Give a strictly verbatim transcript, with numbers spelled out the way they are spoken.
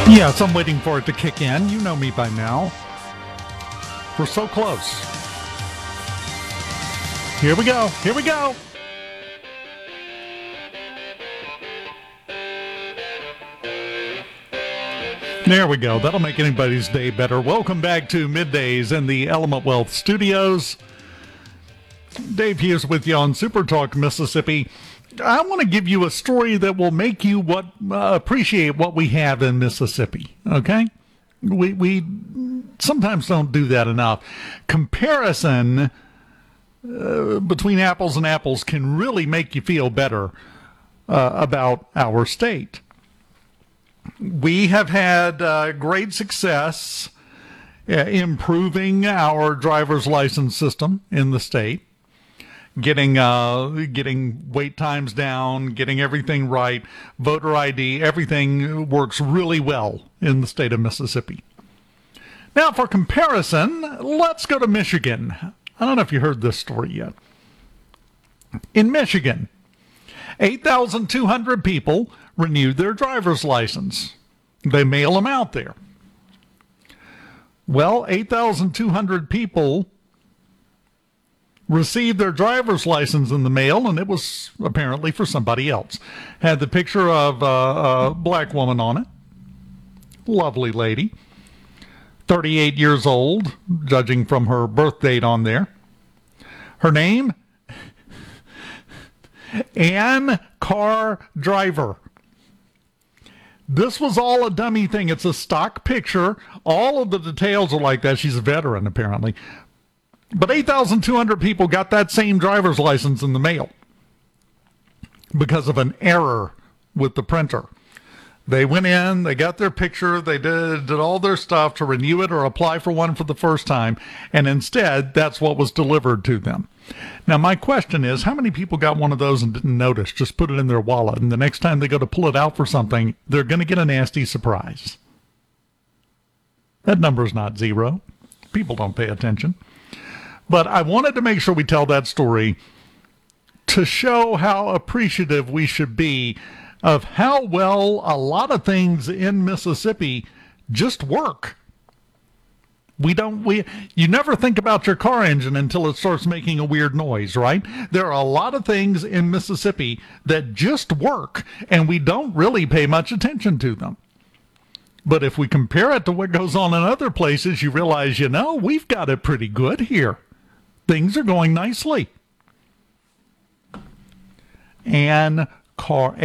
Yes, I'm waiting for it to kick in. You know me by now. We're so close. Here we go. Here we go. There we go. That'll make anybody's day better. Welcome back to Middays in the Element Wealth Studios. Dave Hughes with you on Super Talk Mississippi. I want to give you a story that will make you what uh, appreciate what we have in Mississippi. Okay, we we sometimes don't do that enough. Comparison uh, between apples and apples can really make you feel better uh, about our state. We have had uh, great success uh, improving our driver's license system in the state. Getting uh, getting wait times down, getting everything right, voter I D, everything works really well in the state of Mississippi. Now, for comparison, let's go to Michigan. I don't know if you heard this story yet. In Michigan, eight thousand two hundred people renewed their driver's license. They mail them out there. Well, eight thousand two hundred people received their driver's license in the mail, and it was apparently for somebody else. Had the picture of uh, a black woman on it. Lovely lady. thirty-eight years old, judging from her birth date on there. Her name? Ann Carr Driver. This was all a dummy thing. It's a stock picture. All of the details are like that. She's a veteran, apparently. But eight thousand two hundred people got that same driver's license in the mail because of an error with the printer. They went in, they got their picture, they did, did all their stuff to renew it or apply for one for the first time, and instead, that's what was delivered to them. Now, my question is, how many people got one of those and didn't notice, just put it in their wallet, and the next time they go to pull it out for something, they're going to get a nasty surprise? That number is not zero. People don't pay attention. But I wanted to make sure we tell that story to show how appreciative we should be of how well a lot of things in Mississippi just work. We don't, we, you never think about your car engine until it starts making a weird noise, right? There are a lot of things in Mississippi that just work, and we don't really pay much attention to them. But if we compare it to what goes on in other places, you realize, you know, we've got it pretty good here. Things are going nicely. Ann Carr.